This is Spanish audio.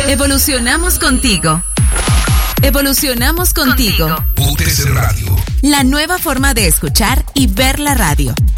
Evolucionamos contigo. Evolucionamos contigo. UTC Radio. La nueva forma de escuchar y ver la radio.